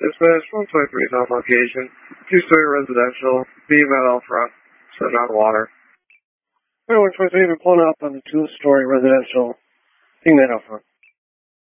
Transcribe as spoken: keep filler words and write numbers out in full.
Dispatch one twenty-three South location. Two-story residential. Beam out out front. Sitting on water. one twenty-three, been pulling up on the two-story residential. Beam that out front.